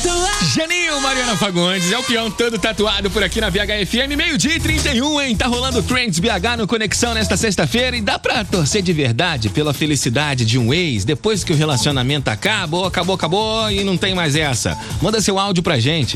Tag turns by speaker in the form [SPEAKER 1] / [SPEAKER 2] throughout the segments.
[SPEAKER 1] Janinho, Mariana Fagundes, é o peão todo tatuado por aqui na VHFM, 12h31, hein? Tá rolando Trends BH no Conexão nesta sexta-feira e dá pra torcer de verdade pela felicidade de um ex depois que o relacionamento acabou e não tem mais essa. Manda seu áudio pra gente,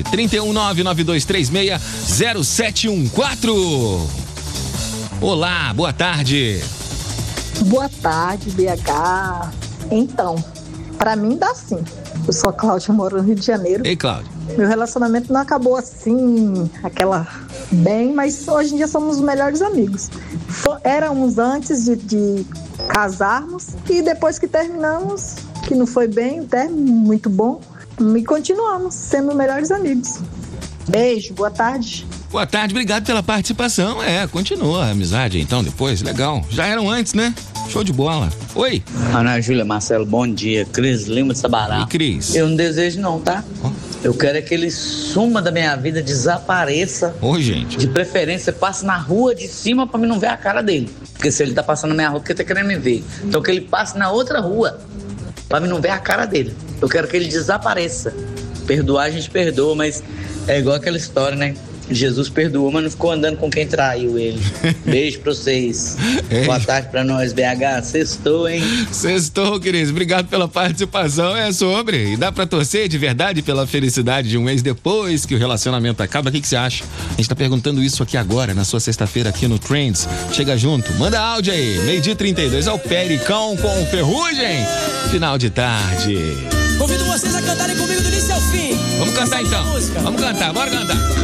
[SPEAKER 1] 31992360714. Olá, boa tarde.
[SPEAKER 2] Boa tarde, BH. Então, pra mim dá sim. Eu sou a Cláudia, moro no Rio de Janeiro.
[SPEAKER 1] Ei, Cláudia.
[SPEAKER 2] Meu relacionamento não acabou assim, bem, mas hoje em dia somos os melhores amigos. Éramos antes de casarmos e depois que terminamos, que não foi bem, o término muito bom, e continuamos sendo melhores amigos. Beijo, boa tarde.
[SPEAKER 1] Boa tarde, obrigado pela participação. Continua a amizade então depois, legal. Já eram antes, né? Show de bola. Oi.
[SPEAKER 3] Ana Júlia, Marcelo, bom dia. Cris Lima de Sabará.
[SPEAKER 1] E Cris?
[SPEAKER 3] Eu não desejo não, tá? Eu quero é que ele suma da minha vida, desapareça.
[SPEAKER 1] Oi, gente.
[SPEAKER 3] De preferência, passe na rua de cima pra mim não ver a cara dele. Porque se ele tá passando na minha rua, porque ele tá querendo me ver. Então que ele passe na outra rua pra mim não ver a cara dele. Eu quero que ele desapareça. Perdoar a gente perdoa, mas é igual aquela história, né? Jesus perdoou, mas não ficou andando com quem traiu ele. Beijo pra vocês. Boa tarde pra nós, BH. Sextou, hein?
[SPEAKER 1] Sextou, Cris. Obrigado pela participação. É sobre. E dá pra torcer de verdade pela felicidade de um ex depois que o relacionamento acaba? O que você acha? A gente tá perguntando isso aqui agora, na sua sexta-feira aqui no Trends. Chega junto. Manda áudio aí. 12h32 é o Pericão com Ferrugem. Final de tarde.
[SPEAKER 4] Convido vocês a cantarem comigo do início ao fim.
[SPEAKER 1] Vamos cantar então. Vamos cantar. Bora cantar.